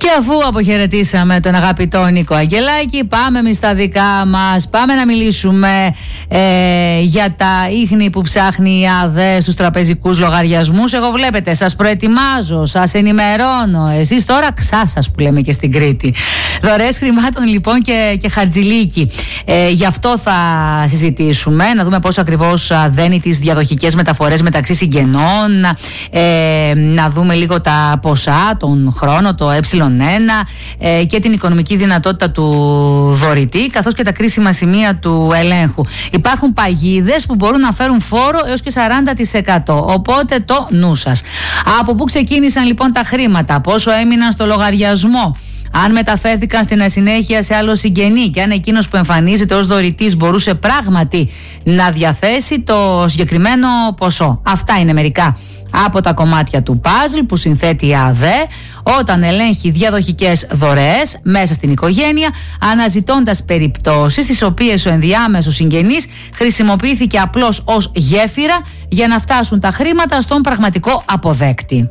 Και αφού αποχαιρετήσαμε τον αγαπητό Νίκο Αγγελάκη, πάμε εμείς στα δικά μας. Πάμε να μιλήσουμε για τα ίχνη που ψάχνει η ΑΔΕ στους τραπεζικούς λογαριασμούς. Εγώ βλέπετε, σας προετοιμάζω, σας ενημερώνω. Εσείς τώρα ξάσας που λέμε και στην Κρήτη. Δωρεές χρημάτων λοιπόν και χαρτζηλίκι. Γι' αυτό θα συζητήσουμε, να δούμε πώς ακριβώς δένει τις διαδοχικές μεταφορές μεταξύ συγγενών, να δούμε λίγο τα ποσά, τον χρόνο, το ε1 και την οικονομική δυνατότητα του δωρητή, καθώς και τα κρίσιμα σημεία του ελέγχου. Υπάρχουν παγίδες που μπορούν να φέρουν φόρο έως και 40%. Οπότε το νου σας. Από πού ξεκίνησαν λοιπόν τα χρήματα, πόσο έμειναν στο λογαριασμό, αν μεταφέρθηκαν στην ασυνέχεια σε άλλο συγγενή και αν εκείνος που εμφανίζεται ως δωρητής μπορούσε πράγματι να διαθέσει το συγκεκριμένο ποσό. Αυτά είναι μερικά από τα κομμάτια του παζλ που συνθέτει η ΑΔΕ όταν ελέγχει διαδοχικές δωρεές μέσα στην οικογένεια, αναζητώντας περιπτώσεις στις οποίες ο ενδιάμεσος συγγενής χρησιμοποιήθηκε απλώς ως γέφυρα για να φτάσουν τα χρήματα στον πραγματικό αποδέκτη.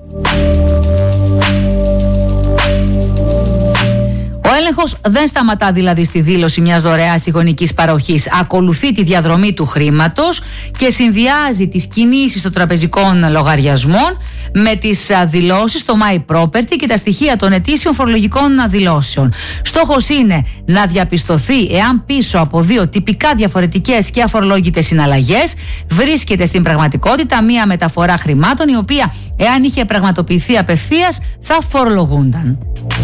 Ο έλεγχος δεν σταματά δηλαδή στη δήλωση μιας δωρεάς γονικής παροχής. Ακολουθεί τη διαδρομή του χρήματος και συνδυάζει τις κινήσεις των τραπεζικών λογαριασμών με τις δηλώσεις στο My Property και τα στοιχεία των ετήσιων φορολογικών δηλώσεων. Στόχος είναι να διαπιστωθεί εάν πίσω από δύο τυπικά διαφορετικές και αφορολόγητες συναλλαγές βρίσκεται στην πραγματικότητα μία μεταφορά χρημάτων η οποία, εάν είχε πραγματοποιηθεί απευθείας, θα φορολογούνταν.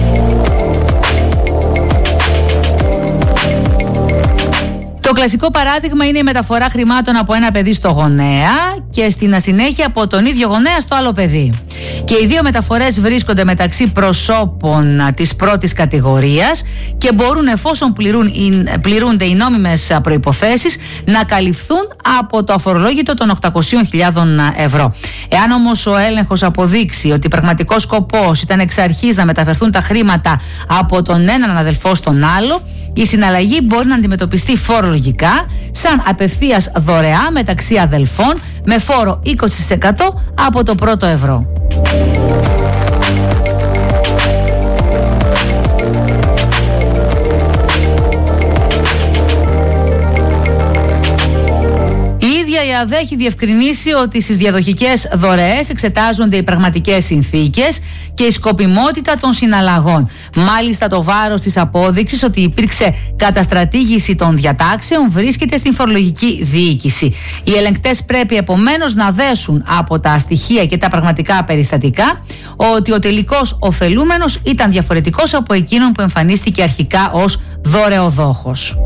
Το κλασικό παράδειγμα είναι η μεταφορά χρημάτων από ένα παιδί στο γονέα και στην ασυνέχεια από τον ίδιο γονέα στο άλλο παιδί. Και οι δύο μεταφορές βρίσκονται μεταξύ προσώπων της πρώτης κατηγορίας και μπορούν, εφόσον πληρούνται οι νόμιμες προϋποθέσεις, να καλυφθούν από το αφορολόγητο των 800.000 ευρώ. Εάν όμως ο έλεγχος αποδείξει ότι πραγματικός σκοπός ήταν εξ αρχής να μεταφερθούν τα χρήματα από τον έναν αδελφό στον άλλο, η συναλλαγή μπορεί να αντιμετωπιστεί φορολογικά σαν απευθείας δωρεά μεταξύ αδελφών με φόρο 20% από το πρώτο ευρώ. Η ΑΔΕ έχει διευκρινίσει ότι στις διαδοχικές δωρεές εξετάζονται οι πραγματικές συνθήκες και η σκοπιμότητα των συναλλαγών. Μάλιστα, το βάρος της απόδειξης ότι υπήρξε καταστρατήγηση των διατάξεων βρίσκεται στην φορολογική διοίκηση. Οι ελεγκτές πρέπει επομένως να δέσουν από τα στοιχεία και τα πραγματικά περιστατικά ότι ο τελικός ωφελούμενος ήταν διαφορετικός από εκείνον που εμφανίστηκε αρχικά ως δωρεοδόχος.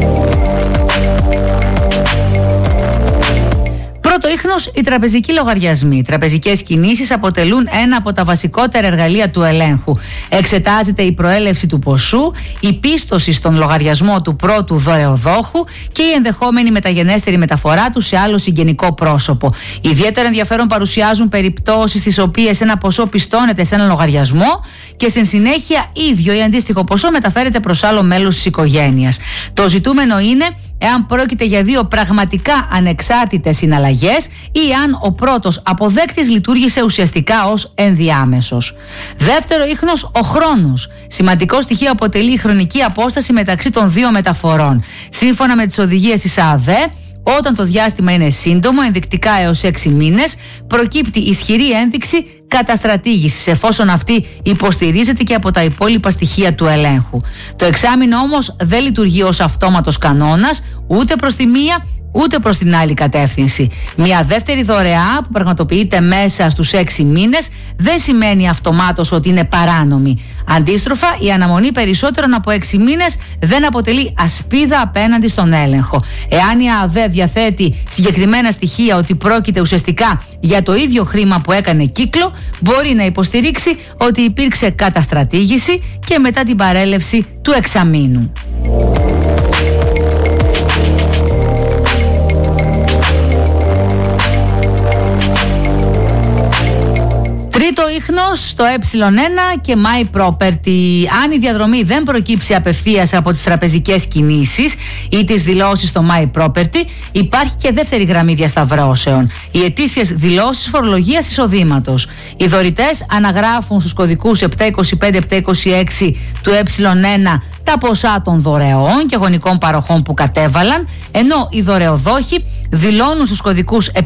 Πρώτο ίχνος, οι τραπεζικοί λογαριασμοί. Οι τραπεζικές κινήσεις αποτελούν ένα από τα βασικότερα εργαλεία του ελέγχου. Εξετάζεται η προέλευση του ποσού, η πίστοση στον λογαριασμό του πρώτου δωρεοδόχου και η ενδεχόμενη μεταγενέστερη μεταφορά του σε άλλο συγγενικό πρόσωπο. Ιδιαίτερο ενδιαφέρον παρουσιάζουν περιπτώσεις στις οποίες ένα ποσό πιστώνεται σε έναν λογαριασμό και στην συνέχεια ίδιο ή αντίστοιχο ποσό μεταφέρεται προς άλλο μέλος της οικογένειας. Το ζητούμενο είναι εάν πρόκειται για δύο πραγματικά ανεξάρτητες συναλλαγές ή αν ο πρώτος αποδέκτης λειτουργήσε ουσιαστικά ως ενδιάμεσος. Δεύτερο ίχνος, ο χρόνος. Σημαντικό στοιχείο αποτελεί η χρονική απόσταση μεταξύ των δύο μεταφορών. Σύμφωνα με τις οδηγίες της ΑΔΕ, όταν το διάστημα είναι σύντομο, ενδεικτικά έως 6 μήνες, προκύπτει ισχυρή ένδειξη καταστρατήγησης, εφόσον αυτή υποστηρίζεται και από τα υπόλοιπα στοιχεία του ελέγχου. Το εξάμηνο όμως δεν λειτουργεί ως αυτόματος κανόνας, ούτε προς τη μία ούτε προς την άλλη κατεύθυνση. Μια δεύτερη δωρεά που πραγματοποιείται μέσα στους 6 μήνες δεν σημαίνει αυτομάτως ότι είναι παράνομη. Αντίστροφα, η αναμονή περισσότερων από 6 μήνες δεν αποτελεί ασπίδα απέναντι στον έλεγχο. Εάν η ΑΔΕ διαθέτει συγκεκριμένα στοιχεία ότι πρόκειται ουσιαστικά για το ίδιο χρήμα που έκανε κύκλο, μπορεί να υποστηρίξει ότι υπήρξε καταστρατήγηση και μετά την παρέλευση του εξαμήνου. Τρίτο ίχνος, το ε1 και My Property. Αν η διαδρομή δεν προκύψει απευθείας από τις τραπεζικές κινήσεις ή τις δηλώσεις στο My Property, υπάρχει και δεύτερη γραμμή διασταυρώσεων. Οι ετήσιες δηλώσεις φορολογίας εισοδήματος. Οι δωρητές αναγράφουν στους κωδικούς 725-726 του ε1 τα ποσά των δωρεών και γονικών παροχών που κατέβαλαν, ενώ οι δωρεοδόχοι δηλώνουν στους κωδικούς 781-782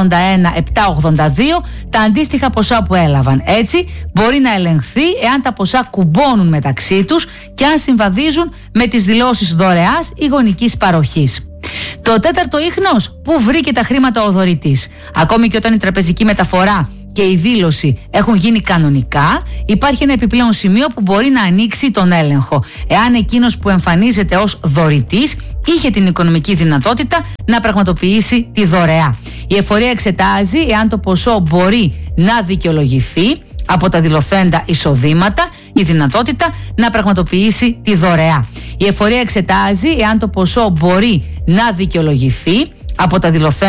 τα αντίστοιχα ποσά που έλαβαν. Έτσι μπορεί να ελεγχθεί εάν τα ποσά κουμπώνουν μεταξύ τους και αν συμβαδίζουν με τις δηλώσεις δωρεάς ή γονικής παροχής. Το τέταρτο ίχνος, πού βρήκε τα χρήματα ο δωρητής. Ακόμη και όταν η τραπεζική μεταφορά και η δήλωση έχουν γίνει κανονικά, υπάρχει ένα επιπλέον σημείο που μπορεί να ανοίξει τον έλεγχο. Εάν εκείνος που εμφανίζεται ως δωρητής είχε την οικονομική δυνατότητα να πραγματοποιήσει τη δωρεά. Η εφορία εξετάζει εάν το ποσό μπορεί να δικαιολογηθεί από τα δηλωθέντα εισοδήματα, η δυνατότητα να πραγματοποιήσει τη δωρεά. Η εφορία εξετάζει εάν το ποσό μπορεί να δικαιολογηθεί από τα δηλωθέντα